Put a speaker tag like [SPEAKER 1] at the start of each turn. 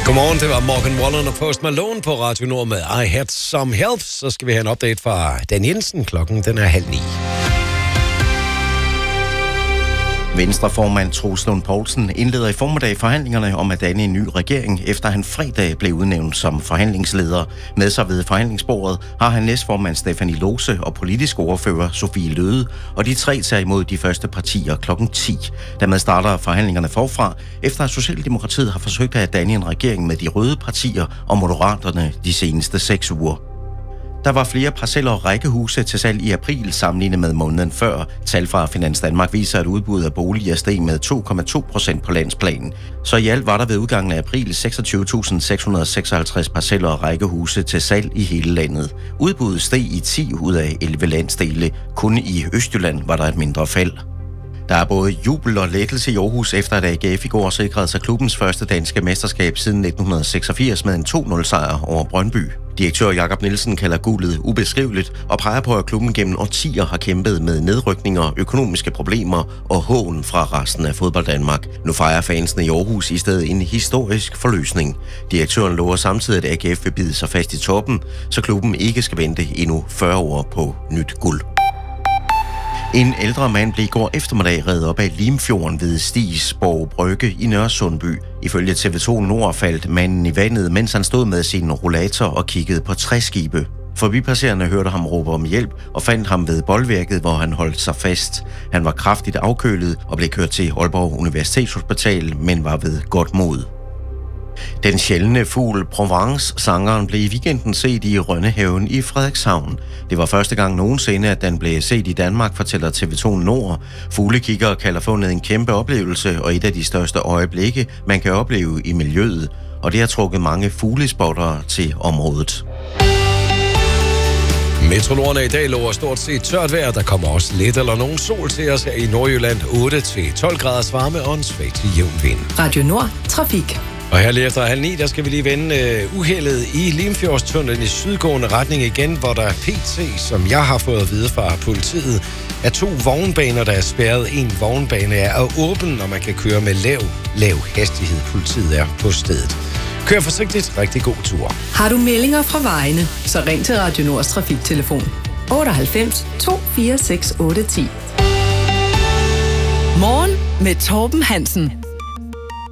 [SPEAKER 1] Godmorgen, det var Morgan Wallen og Post Malone på Radio Nord med I Had Some Help. Så skal vi have en update fra Dan Jensen. Klokken den er 8:30.
[SPEAKER 2] Venstreformand Troels Lund Poulsen indleder i formiddag forhandlingerne om at danne en ny regering, efter han fredag blev udnævnt som forhandlingsleder. Med sig ved forhandlingsbordet har han næstformand Stephanie Lose og politisk ordfører Sofie Løhde, og de tre tager imod de første partier klokken 10. Dermed starter forhandlingerne forfra, efter at Socialdemokratiet har forsøgt at danne en regering med de røde partier og Moderaterne de seneste 6 uger. Der var flere parceller og rækkehuse til salg i april sammenlignet med måneden før. Tal fra Finans Danmark viser, at udbuddet af boliger steg med 2,2% på landsplan. Så i alt var der ved udgangen af april 26.656 parceller og rækkehuse til salg i hele landet. Udbuddet steg i 10 ud af 11 landsdele. Kun i Østjylland var der et mindre fald. Der er både jubel og lettelse i Aarhus, efter at AGF i går sikrede sig klubbens første danske mesterskab siden 1986 med en 2-0-sejr over Brøndby. Direktør Jakob Nielsen kalder guldet ubeskriveligt og peger på, at klubben gennem årtier har kæmpet med nedrykninger, økonomiske problemer og hån fra resten af fodbold Danmark. Nu fejrer fansene i Aarhus i stedet en historisk forløsning. Direktøren lover samtidig, at AGF vil bide sig fast i toppen, så klubben ikke skal vente endnu 40 år på nyt guld. En ældre mand blev i går eftermiddag reddet op af Limfjorden ved Stigsborg Brygge i Nørresundby. Ifølge TV2 Nord faldt manden i vandet, mens han stod med sin rollator og kiggede på træskibe. Forbipasserende hørte ham råbe om hjælp og fandt ham ved bolværket, hvor han holdt sig fast. Han var kraftigt afkølet og blev kørt til Aalborg Universitetshospital, men var ved godt mod. Den sjældne fugl Provence-sangeren blev i weekenden set i Rønnehaven i Frederikshavn. Det var første gang nogensinde, at den blev set i Danmark, fortæller TV2 Nord. Fuglekiggere kalder fundet en kæmpe oplevelse og et af de største øjeblikke, man kan opleve i miljøet. Og det har trukket mange fuglespottere til området.
[SPEAKER 1] Meteorologerne i dag lover stort set tørt vejr. Der kommer også lidt eller nogen sol til os her i Nordjylland. 8-12 graders varme og en svag til jævn vind.
[SPEAKER 3] Radio Nord. Trafik.
[SPEAKER 1] Og her lige efter 8:30, der skal vi lige vende uheldet i Limfjordstunnelen i sydgående retning igen, hvor der PT, som jeg har fået at vide fra politiet, er 2 vognbaner, der er spærret. En vognbane er åben, og man kan køre med lav hastighed. Politiet er på stedet. Kør forsigtigt. Rigtig god tur.
[SPEAKER 3] Har du meldinger fra vejene, så ring til Radio Nords trafiktelefon 98 246 810. Morgen med Torben Hansen.